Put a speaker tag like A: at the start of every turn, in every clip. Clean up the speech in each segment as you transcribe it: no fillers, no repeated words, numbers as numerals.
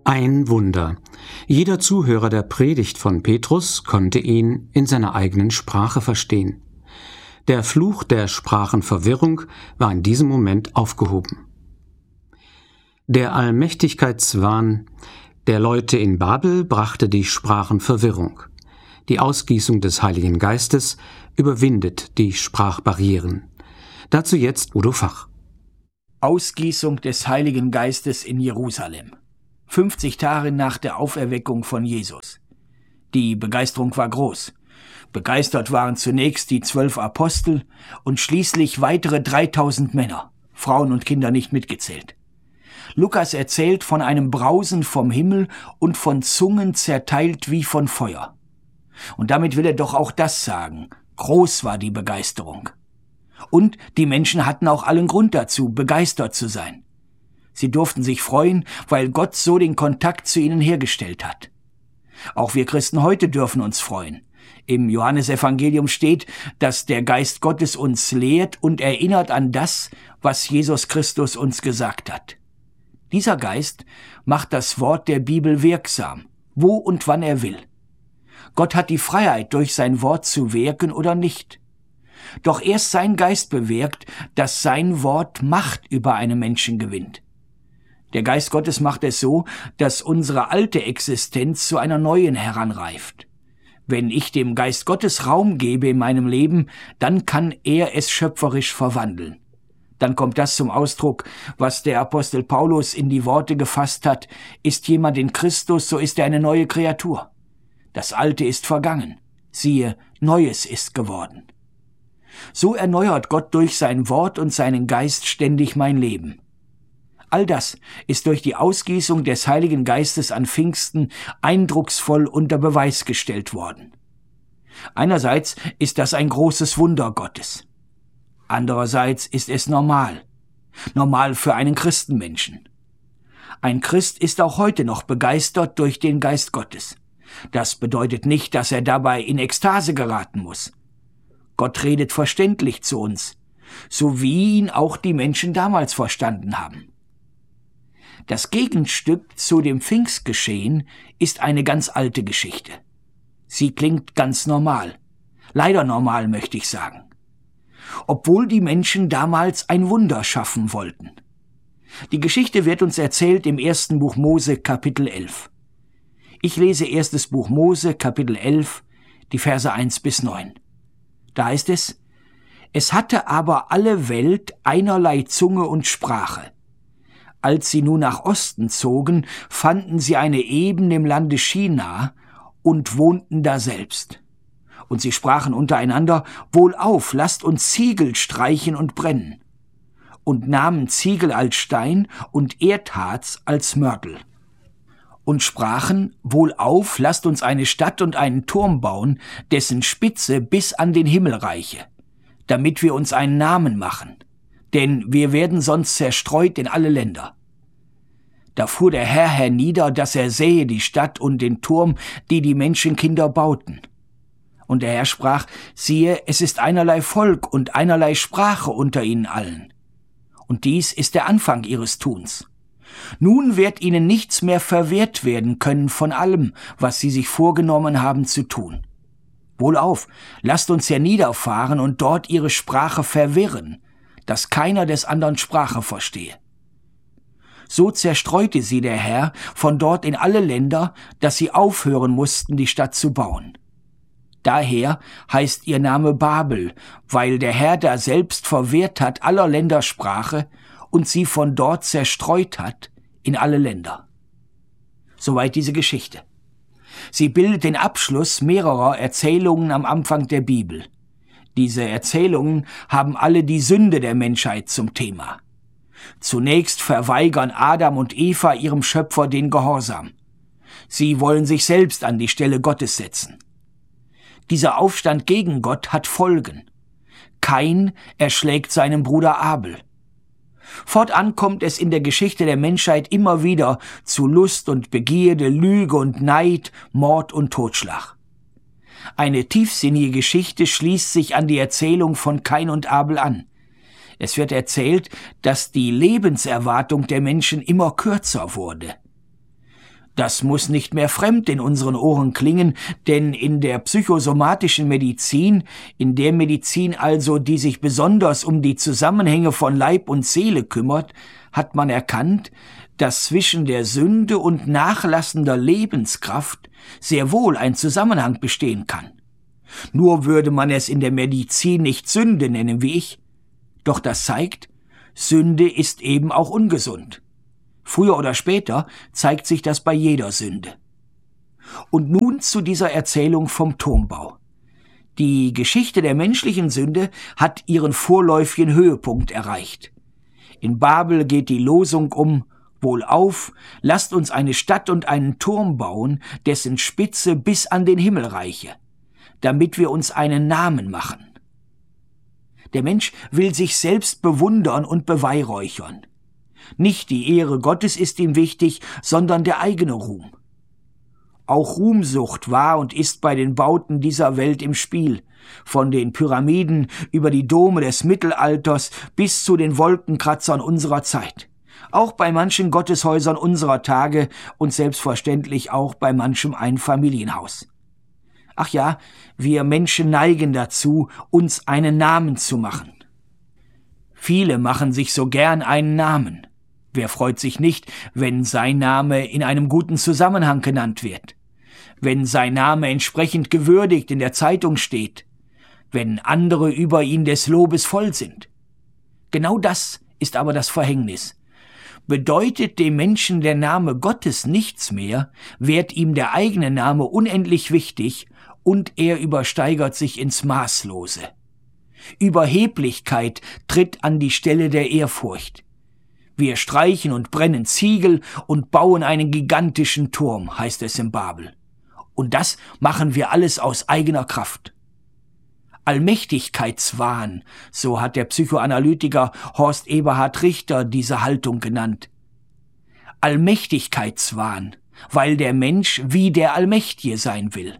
A: Ein Wunder. Jeder Zuhörer der Predigt von Petrus konnte ihn in seiner eigenen Sprache verstehen. Der Fluch der Sprachenverwirrung war in diesem Moment aufgehoben. Der Allmächtigkeitswahn der Leute in Babel brachte die Sprachenverwirrung. Die Ausgießung des Heiligen Geistes überwindet die Sprachbarrieren. Dazu jetzt Udo Fach.
B: Ausgießung des Heiligen Geistes in Jerusalem. 50 Tage nach der Auferweckung von Jesus. Die Begeisterung war groß. Begeistert waren zunächst die 12 Apostel und schließlich weitere 3000 Männer, Frauen und Kinder nicht mitgezählt. Lukas erzählt von einem Brausen vom Himmel und von Zungen zerteilt wie von Feuer. Und damit will er doch auch das sagen: Groß war die Begeisterung. Und die Menschen hatten auch allen Grund dazu, begeistert zu sein. Sie durften sich freuen, weil Gott so den Kontakt zu ihnen hergestellt hat. Auch wir Christen heute dürfen uns freuen. Im Johannesevangelium steht, dass der Geist Gottes uns lehrt und erinnert an das, was Jesus Christus uns gesagt hat. Dieser Geist macht das Wort der Bibel wirksam, wo und wann er will. Gott hat die Freiheit, durch sein Wort zu wirken oder nicht. Doch erst sein Geist bewirkt, dass sein Wort Macht über einen Menschen gewinnt. Der Geist Gottes macht es so, dass unsere alte Existenz zu einer neuen heranreift. Wenn ich dem Geist Gottes Raum gebe in meinem Leben, dann kann er es schöpferisch verwandeln. Dann kommt das zum Ausdruck, was der Apostel Paulus in die Worte gefasst hat: Ist jemand in Christus, so ist er eine neue Kreatur. Das Alte ist vergangen. Siehe, Neues ist geworden. So erneuert Gott durch sein Wort und seinen Geist ständig mein Leben. All das ist durch die Ausgießung des Heiligen Geistes an Pfingsten eindrucksvoll unter Beweis gestellt worden. Einerseits ist das ein großes Wunder Gottes. Andererseits ist es normal. Normal für einen Christenmenschen. Ein Christ ist auch heute noch begeistert durch den Geist Gottes. Das bedeutet nicht, dass er dabei in Ekstase geraten muss. Gott redet verständlich zu uns, so wie ihn auch die Menschen damals verstanden haben. Das Gegenstück zu dem Pfingstgeschehen ist eine ganz alte Geschichte. Sie klingt ganz normal. Leider normal, möchte ich sagen. Obwohl die Menschen damals ein Wunder schaffen wollten. Die Geschichte wird uns erzählt im 1. Buch Mose, Kapitel 11. Ich lese 1. Buch Mose, Kapitel 11, die Verse 1 bis 9. Da heißt es: Es hatte aber alle Welt einerlei Zunge und Sprache. Als sie nun nach Osten zogen, fanden sie eine Ebene im Lande Schina und wohnten daselbst. Und sie sprachen untereinander: Wohlauf, lasst uns Ziegel streichen und brennen. Und nahmen Ziegel als Stein und Erdharz als Mörtel. Und sprachen: Wohlauf, lasst uns eine Stadt und einen Turm bauen, dessen Spitze bis an den Himmel reiche, damit wir uns einen Namen machen, denn wir werden sonst zerstreut in alle Länder. Da fuhr der Herr hernieder, dass er sähe die Stadt und den Turm, die die Menschenkinder bauten. Und der Herr sprach: Siehe, es ist einerlei Volk und einerlei Sprache unter ihnen allen. Und dies ist der Anfang ihres Tuns. Nun wird ihnen nichts mehr verwehrt werden können von allem, was sie sich vorgenommen haben zu tun. Wohlauf, lasst uns herniederfahren und dort ihre Sprache verwirren, dass keiner des anderen Sprache verstehe. So zerstreute sie der Herr von dort in alle Länder, dass sie aufhören mussten, die Stadt zu bauen. Daher heißt ihr Name Babel, weil der Herr da selbst verwehrt hat aller Länder Sprache und sie von dort zerstreut hat in alle Länder. Soweit diese Geschichte. Sie bildet den Abschluss mehrerer Erzählungen am Anfang der Bibel. Diese Erzählungen haben alle die Sünde der Menschheit zum Thema. Zunächst verweigern Adam und Eva ihrem Schöpfer den Gehorsam. Sie wollen sich selbst an die Stelle Gottes setzen. Dieser Aufstand gegen Gott hat Folgen. Kain erschlägt seinen Bruder Abel. Fortan kommt es in der Geschichte der Menschheit immer wieder zu Lust und Begierde, Lüge und Neid, Mord und Totschlag. Eine tiefsinnige Geschichte schließt sich an die Erzählung von Kain und Abel an. Es wird erzählt, dass die Lebenserwartung der Menschen immer kürzer wurde. Das muss nicht mehr fremd in unseren Ohren klingen, denn in der psychosomatischen Medizin, in der Medizin also, die sich besonders um die Zusammenhänge von Leib und Seele kümmert, hat man erkannt, dass zwischen der Sünde und nachlassender Lebenskraft sehr wohl ein Zusammenhang bestehen kann. Nur würde man es in der Medizin nicht Sünde nennen wie ich. Doch das zeigt, Sünde ist eben auch ungesund. Früher oder später zeigt sich das bei jeder Sünde. Und nun zu dieser Erzählung vom Turmbau. Die Geschichte der menschlichen Sünde hat ihren vorläufigen Höhepunkt erreicht. In Babel geht die Losung um: Wohlauf, lasst uns eine Stadt und einen Turm bauen, dessen Spitze bis an den Himmel reiche, damit wir uns einen Namen machen. Der Mensch will sich selbst bewundern und beweihräuchern. Nicht die Ehre Gottes ist ihm wichtig, sondern der eigene Ruhm. Auch Ruhmsucht war und ist bei den Bauten dieser Welt im Spiel, von den Pyramiden über die Dome des Mittelalters bis zu den Wolkenkratzern unserer Zeit. Auch bei manchen Gotteshäusern unserer Tage und selbstverständlich auch bei manchem Einfamilienhaus. Ach ja, wir Menschen neigen dazu, uns einen Namen zu machen. Viele machen sich so gern einen Namen. Wer freut sich nicht, wenn sein Name in einem guten Zusammenhang genannt wird? Wenn sein Name entsprechend gewürdigt in der Zeitung steht? Wenn andere über ihn des Lobes voll sind? Genau das ist aber das Verhängnis. Bedeutet dem Menschen der Name Gottes nichts mehr, wird ihm der eigene Name unendlich wichtig und er übersteigert sich ins Maßlose. Überheblichkeit tritt an die Stelle der Ehrfurcht. Wir streichen und brennen Ziegel und bauen einen gigantischen Turm, heißt es in Babel. Und das machen wir alles aus eigener Kraft. Allmächtigkeitswahn, so hat der Psychoanalytiker Horst Eberhard Richter diese Haltung genannt. Allmächtigkeitswahn, weil der Mensch wie der Allmächtige sein will.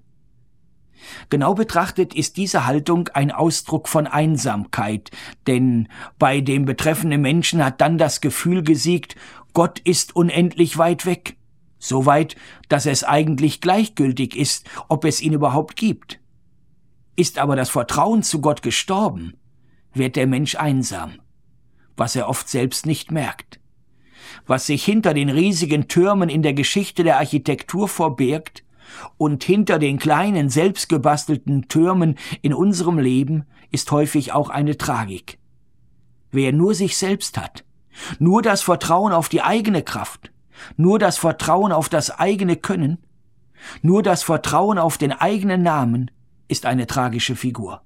B: Genau betrachtet ist diese Haltung ein Ausdruck von Einsamkeit, denn bei dem betreffenden Menschen hat dann das Gefühl gesiegt, Gott ist unendlich weit weg, so weit, dass es eigentlich gleichgültig ist, ob es ihn überhaupt gibt. Ist aber das Vertrauen zu Gott gestorben, wird der Mensch einsam, was er oft selbst nicht merkt. Was sich hinter den riesigen Türmen in der Geschichte der Architektur verbirgt und hinter den kleinen, selbstgebastelten Türmen in unserem Leben, ist häufig auch eine Tragik. Wer nur sich selbst hat, nur das Vertrauen auf die eigene Kraft, nur das Vertrauen auf das eigene Können, nur das Vertrauen auf den eigenen Namen, ist eine tragische Figur.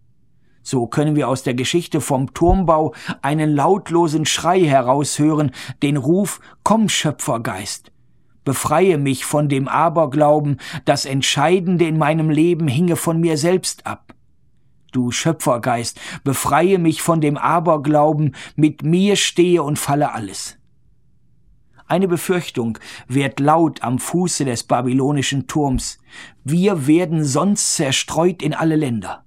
B: So können wir aus der Geschichte vom Turmbau einen lautlosen Schrei heraushören, den Ruf: Komm, Schöpfergeist! Befreie mich von dem Aberglauben, das Entscheidende in meinem Leben hinge von mir selbst ab. Du Schöpfergeist, befreie mich von dem Aberglauben, mit mir stehe und falle alles. Eine Befürchtung wird laut am Fuße des babylonischen Turms: Wir werden sonst zerstreut in alle Länder.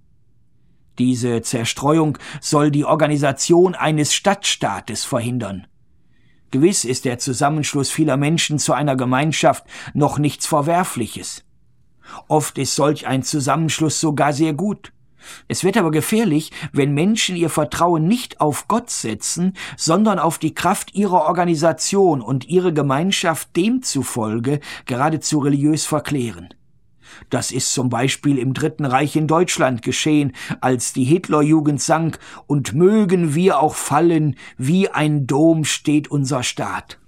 B: Diese Zerstreuung soll die Organisation eines Stadtstaates verhindern. Gewiss ist der Zusammenschluss vieler Menschen zu einer Gemeinschaft noch nichts Verwerfliches. Oft ist solch ein Zusammenschluss sogar sehr gut. Es wird aber gefährlich, wenn Menschen ihr Vertrauen nicht auf Gott setzen, sondern auf die Kraft ihrer Organisation und ihre Gemeinschaft demzufolge geradezu religiös verklären. Das ist zum Beispiel im Dritten Reich in Deutschland geschehen, als die Hitlerjugend sang: Und mögen wir auch fallen, wie ein Dom steht unser Staat.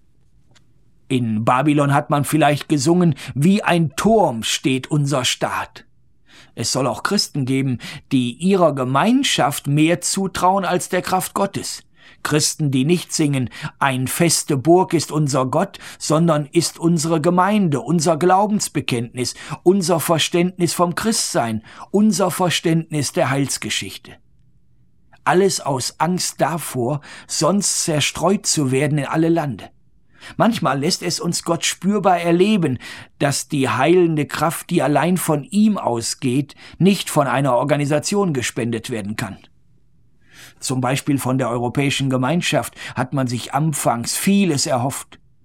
B: In Babylon hat man vielleicht gesungen: Wie ein Turm steht unser Staat. Es soll auch Christen geben, die ihrer Gemeinschaft mehr zutrauen als der Kraft Gottes. Christen, die nicht singen: Ein feste Burg ist unser Gott, sondern ist unsere Gemeinde, unser Glaubensbekenntnis, unser Verständnis vom Christsein, unser Verständnis der Heilsgeschichte. Alles aus Angst davor, sonst zerstreut zu werden in alle Lande. Manchmal lässt es uns Gott spürbar erleben, dass die heilende Kraft, die allein von ihm ausgeht, nicht von einer Organisation gespendet werden kann. Zum Beispiel von der Europäischen Gemeinschaft hat man sich anfangs vieles erhofft.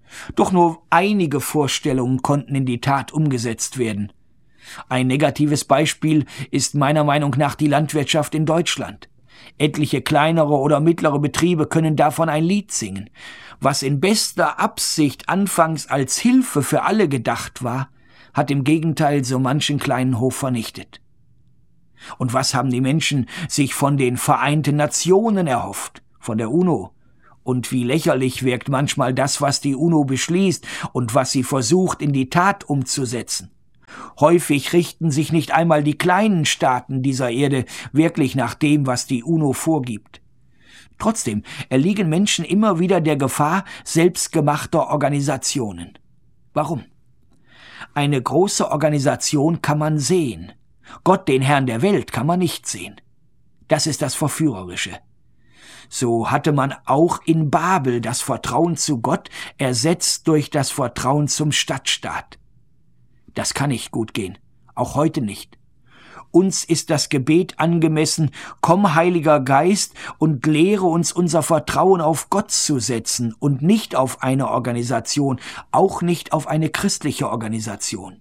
B: Doch nur einige Vorstellungen konnten in die Tat umgesetzt werden. Ein negatives Beispiel ist meiner Meinung nach die Landwirtschaft in Deutschland. Etliche kleinere oder mittlere Betriebe können davon ein Lied singen. Was in bester Absicht anfangs als Hilfe für alle gedacht war, hat im Gegenteil so manchen kleinen Hof vernichtet. Und was haben die Menschen sich von den Vereinten Nationen erhofft, von der UNO? Und wie lächerlich wirkt manchmal das, was die UNO beschließt und was sie versucht, in die Tat umzusetzen. Häufig richten sich nicht einmal die kleinen Staaten dieser Erde wirklich nach dem, was die UNO vorgibt. Trotzdem erliegen Menschen immer wieder der Gefahr selbstgemachter Organisationen. Warum? Eine große Organisation kann man sehen. Gott, den Herrn der Welt, kann man nicht sehen. Das ist das Verführerische. So hatte man auch in Babel das Vertrauen zu Gott ersetzt durch das Vertrauen zum Stadtstaat. Das kann nicht gut gehen, auch heute nicht. Uns ist das Gebet angemessen: Komm, Heiliger Geist, und lehre uns unser Vertrauen auf Gott zu setzen und nicht auf eine Organisation, auch nicht auf eine christliche Organisation.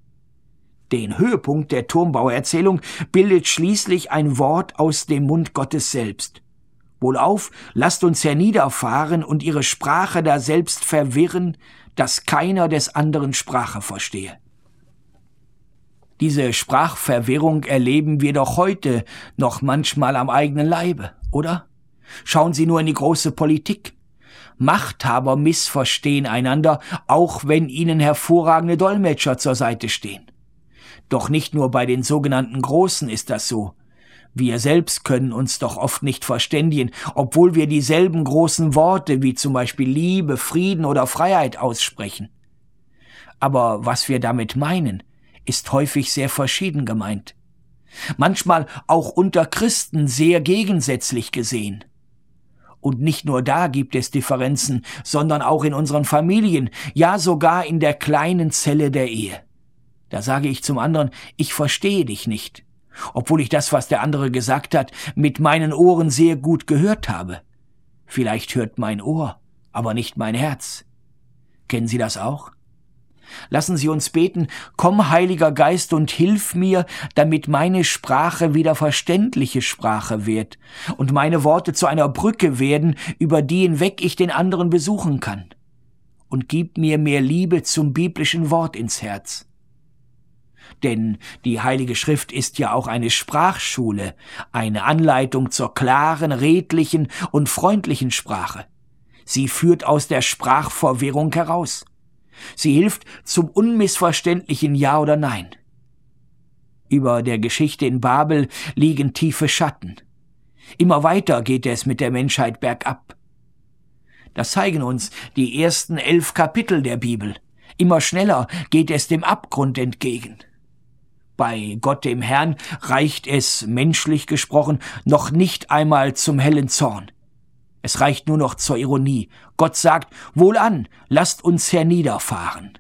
B: Den Höhepunkt der Turmbauerzählung bildet schließlich ein Wort aus dem Mund Gottes selbst. Wohlauf, lasst uns herniederfahren und ihre Sprache da selbst verwirren, dass keiner des anderen Sprache verstehe. Diese Sprachverwirrung erleben wir doch heute noch manchmal am eigenen Leibe, oder? Schauen Sie nur in die große Politik. Machthaber missverstehen einander, auch wenn ihnen hervorragende Dolmetscher zur Seite stehen. Doch nicht nur bei den sogenannten Großen ist das so. Wir selbst können uns doch oft nicht verständigen, obwohl wir dieselben großen Worte wie zum Beispiel Liebe, Frieden oder Freiheit aussprechen. Aber was wir damit meinen, ist häufig sehr verschieden gemeint. Manchmal auch unter Christen sehr gegensätzlich gesehen. Und nicht nur da gibt es Differenzen, sondern auch in unseren Familien, ja sogar in der kleinen Zelle der Ehe. Da sage ich zum anderen: Ich verstehe dich nicht, obwohl ich das, was der andere gesagt hat, mit meinen Ohren sehr gut gehört habe. Vielleicht hört mein Ohr, aber nicht mein Herz. Kennen Sie das auch? Lassen Sie uns beten: Komm, Heiliger Geist, und hilf mir, damit meine Sprache wieder verständliche Sprache wird und meine Worte zu einer Brücke werden, über die hinweg ich den anderen besuchen kann. Und gib mir mehr Liebe zum biblischen Wort ins Herz. Denn die Heilige Schrift ist ja auch eine Sprachschule, eine Anleitung zur klaren, redlichen und freundlichen Sprache. Sie führt aus der Sprachverwirrung heraus. Sie hilft zum unmissverständlichen Ja oder Nein. Über der Geschichte in Babel liegen tiefe Schatten. Immer weiter geht es mit der Menschheit bergab. Das zeigen uns die ersten 11 Kapitel der Bibel. Immer schneller geht es dem Abgrund entgegen. Bei Gott dem Herrn reicht es, menschlich gesprochen, noch nicht einmal zum hellen Zorn. Es reicht nur noch zur Ironie. Gott sagt: Wohlan, lasst uns herniederfahren.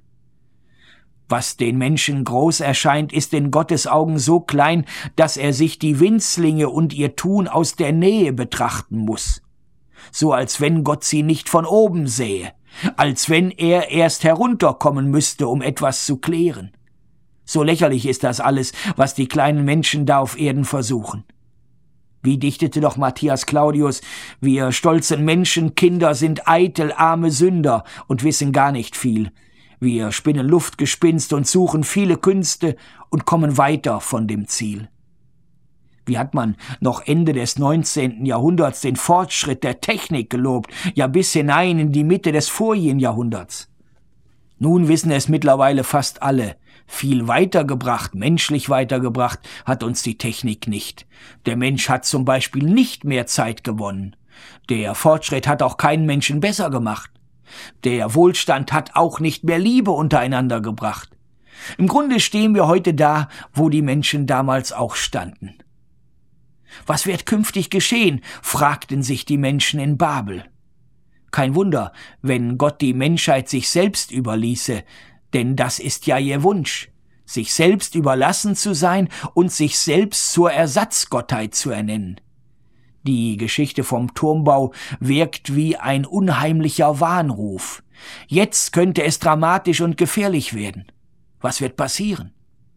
B: Was den Menschen groß erscheint, ist in Gottes Augen so klein, dass er sich die Winzlinge und ihr Tun aus der Nähe betrachten muss. So als wenn Gott sie nicht von oben sähe, als wenn er erst herunterkommen müsste, um etwas zu klären. So lächerlich ist das alles, was die kleinen Menschen da auf Erden versuchen. Wie dichtete doch Matthias Claudius: Wir stolzen Menschenkinder sind eitel, arme Sünder und wissen gar nicht viel. Wir spinnen Luftgespinst und suchen viele Künste und kommen weiter von dem Ziel. Wie hat man noch Ende des 19. Jahrhunderts den Fortschritt der Technik gelobt, ja bis hinein in die Mitte des vorigen Jahrhunderts. Nun wissen es mittlerweile fast alle: Viel weitergebracht, menschlich weitergebracht, hat uns die Technik nicht. Der Mensch hat zum Beispiel nicht mehr Zeit gewonnen. Der Fortschritt hat auch keinen Menschen besser gemacht. Der Wohlstand hat auch nicht mehr Liebe untereinander gebracht. Im Grunde stehen wir heute da, wo die Menschen damals auch standen. Was wird künftig geschehen, fragten sich die Menschen in Babel. Kein Wunder, wenn Gott die Menschheit sich selbst überließe, denn das ist ja ihr Wunsch, sich selbst überlassen zu sein und sich selbst zur Ersatzgottheit zu ernennen. Die Geschichte vom Turmbau wirkt wie ein unheimlicher Warnruf. Jetzt könnte es dramatisch und gefährlich werden. Was wird passieren?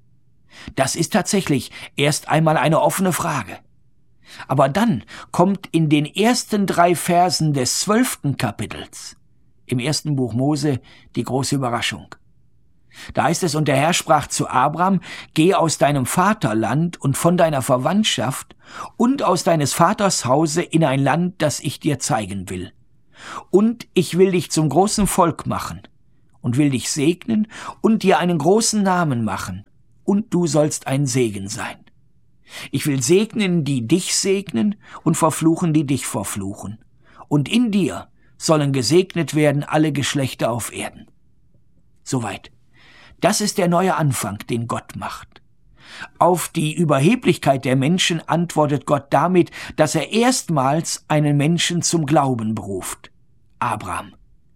B: Das ist tatsächlich erst einmal eine offene Frage. Aber dann kommt in den ersten 3 Versen des 12. Kapitels im 1. Buch Mose die große Überraschung. Da heißt es, und der Herr sprach zu Abram, geh aus deinem Vaterland und von deiner Verwandtschaft und aus deines Vaters Hause in ein Land, das ich dir zeigen will. Und ich will dich zum großen Volk machen und will dich segnen und dir einen großen Namen machen, und du sollst ein Segen sein. Ich will segnen, die dich segnen, und verfluchen, die dich verfluchen. Und in dir sollen gesegnet werden alle Geschlechter auf Erden. Soweit. Das ist der neue Anfang, den Gott macht. Auf die Überheblichkeit der Menschen antwortet Gott damit, dass er erstmals einen Menschen zum Glauben beruft. Abraham.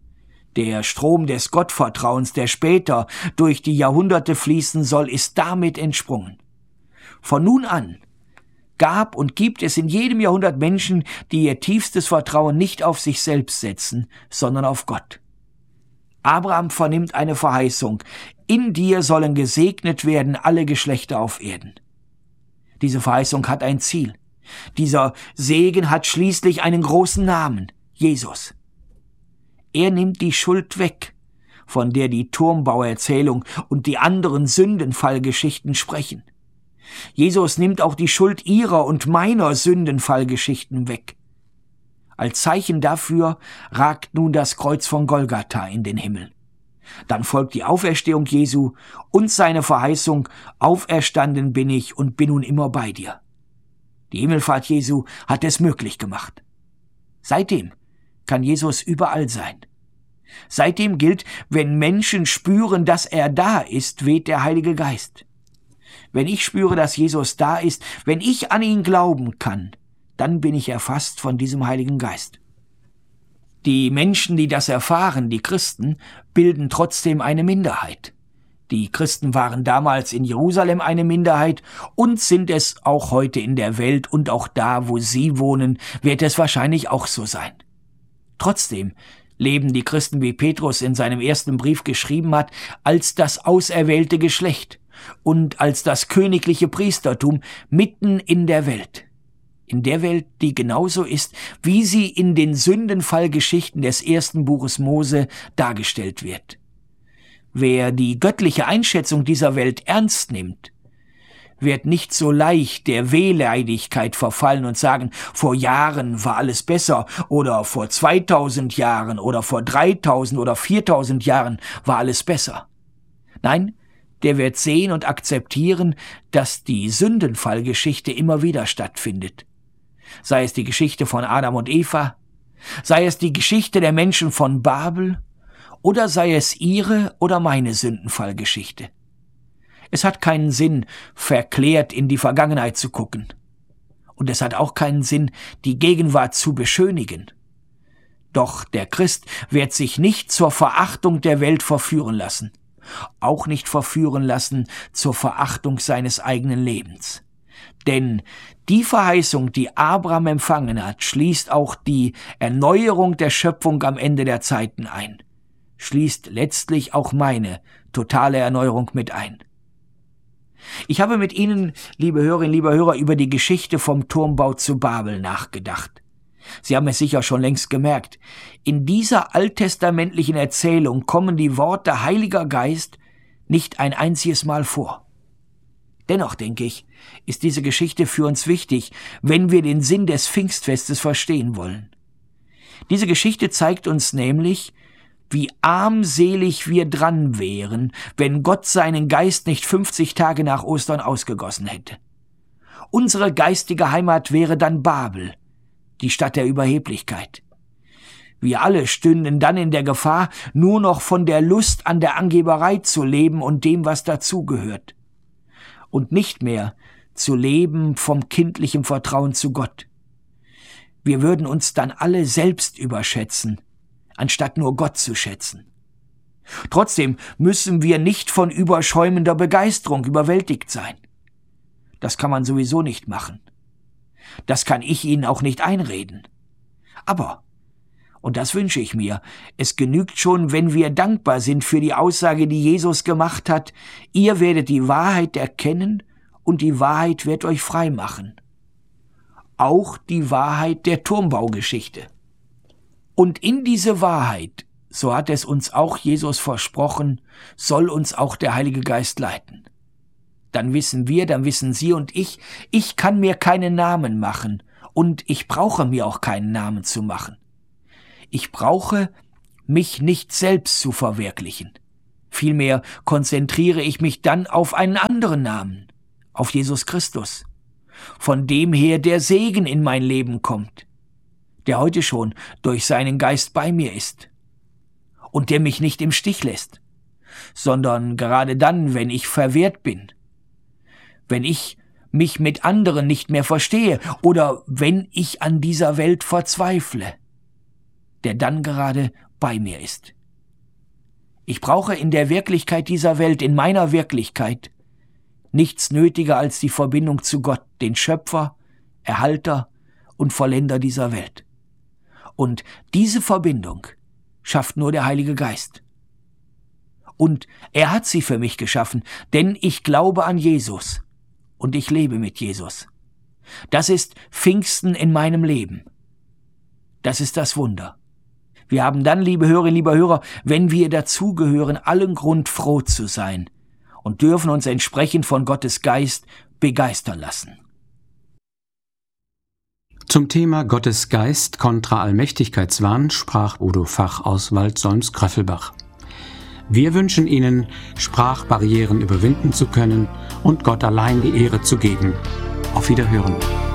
B: Der Strom des Gottvertrauens, der später durch die Jahrhunderte fließen soll, ist damit entsprungen. Von nun an gab und gibt es in jedem Jahrhundert Menschen, die ihr tiefstes Vertrauen nicht auf sich selbst setzen, sondern auf Gott. Abraham vernimmt eine Verheißung: In dir sollen gesegnet werden alle Geschlechter auf Erden. Diese Verheißung hat ein Ziel. Dieser Segen hat schließlich einen großen Namen: Jesus. Er nimmt die Schuld weg, von der die Turmbauerzählung und die anderen Sündenfallgeschichten sprechen. Jesus nimmt auch die Schuld ihrer und meiner Sündenfallgeschichten weg. Als Zeichen dafür ragt nun das Kreuz von Golgatha in den Himmel. Dann folgt die Auferstehung Jesu und seine Verheißung: Auferstanden bin ich und bin nun immer bei dir. Die Himmelfahrt Jesu hat es möglich gemacht. Seitdem kann Jesus überall sein. Seitdem gilt, wenn Menschen spüren, dass er da ist, weht der Heilige Geist. Wenn ich spüre, dass Jesus da ist, wenn ich an ihn glauben kann, dann bin ich erfasst von diesem Heiligen Geist. Die Menschen, die das erfahren, die Christen, bilden trotzdem eine Minderheit. Die Christen waren damals in Jerusalem eine Minderheit und sind es auch heute in der Welt, und auch da, wo sie wohnen, wird es wahrscheinlich auch so sein. Trotzdem leben die Christen, wie Petrus in seinem ersten Brief geschrieben hat, als das auserwählte Geschlecht und als das königliche Priestertum mitten in der Welt. In der Welt, die genauso ist, wie sie in den Sündenfallgeschichten des 1. Buches Mose dargestellt wird. Wer die göttliche Einschätzung dieser Welt ernst nimmt, wird nicht so leicht der Wehleidigkeit verfallen und sagen, vor Jahren war alles besser oder vor 2000 Jahren oder vor 3000 oder 4000 Jahren war alles besser. Nein, der wird sehen und akzeptieren, dass die Sündenfallgeschichte immer wieder stattfindet. Sei es die Geschichte von Adam und Eva, sei es die Geschichte der Menschen von Babel oder sei es ihre oder meine Sündenfallgeschichte. Es hat keinen Sinn, verklärt in die Vergangenheit zu gucken. Und es hat auch keinen Sinn, die Gegenwart zu beschönigen. Doch der Christ wird sich nicht zur Verachtung der Welt verführen lassen, auch nicht verführen lassen zur Verachtung seines eigenen Lebens. Denn die Verheißung, die Abraham empfangen hat, schließt auch die Erneuerung der Schöpfung am Ende der Zeiten ein, schließt letztlich auch meine totale Erneuerung mit ein. Ich habe mit Ihnen, liebe Hörerinnen, lieber Hörer, über die Geschichte vom Turmbau zu Babel nachgedacht. Sie haben es sicher schon längst gemerkt. In dieser alttestamentlichen Erzählung kommen die Worte Heiliger Geist nicht ein einziges Mal vor. Dennoch, denke ich, ist diese Geschichte für uns wichtig, wenn wir den Sinn des Pfingstfestes verstehen wollen. Diese Geschichte zeigt uns nämlich, wie armselig wir dran wären, wenn Gott seinen Geist nicht 50 Tage nach Ostern ausgegossen hätte. Unsere geistige Heimat wäre dann Babel, die Stadt der Überheblichkeit. Wir alle stünden dann in der Gefahr, nur noch von der Lust an der Angeberei zu leben und dem, was dazugehört. Und nicht mehr zu leben vom kindlichen Vertrauen zu Gott. Wir würden uns dann alle selbst überschätzen, anstatt nur Gott zu schätzen. Trotzdem müssen wir nicht von überschäumender Begeisterung überwältigt sein. Das kann man sowieso nicht machen. Das kann ich Ihnen auch nicht einreden. Aber, Und das wünsche ich mir. Es genügt schon, wenn wir dankbar sind für die Aussage, die Jesus gemacht hat: Ihr werdet die Wahrheit erkennen und die Wahrheit wird euch frei machen. Auch die Wahrheit der Turmbaugeschichte. Und in diese Wahrheit, so hat es uns auch Jesus versprochen, soll uns auch der Heilige Geist leiten. Dann wissen wir, dann wissen Sie und ich kann mir keinen Namen machen und ich brauche mir auch keinen Namen zu machen. Ich brauche mich nicht selbst zu verwirklichen. Vielmehr konzentriere ich mich dann auf einen anderen Namen, auf Jesus Christus, von dem her der Segen in mein Leben kommt, der heute schon durch seinen Geist bei mir ist und der mich nicht im Stich lässt, sondern gerade dann, wenn ich verwehrt bin, wenn ich mich mit anderen nicht mehr verstehe oder wenn ich an dieser Welt verzweifle, der dann gerade bei mir ist. Ich brauche in der Wirklichkeit dieser Welt, in meiner Wirklichkeit, nichts nötiger als die Verbindung zu Gott, den Schöpfer, Erhalter und Vollender dieser Welt. Und diese Verbindung schafft nur der Heilige Geist. Und er hat sie für mich geschaffen, denn ich glaube an Jesus und ich lebe mit Jesus. Das ist Pfingsten in meinem Leben. Das ist das Wunder. Wir haben dann, liebe Hörerinnen, lieber Hörer, wenn wir dazugehören, allen Grund, froh zu sein und dürfen uns entsprechend von Gottes Geist begeistern lassen.
A: Zum Thema Gottes Geist kontra Allmächtigkeitswahn sprach Udo Fach aus Waldsolms-Gröffelbach. Wir wünschen Ihnen, Sprachbarrieren überwinden zu können und Gott allein die Ehre zu geben. Auf Wiederhören.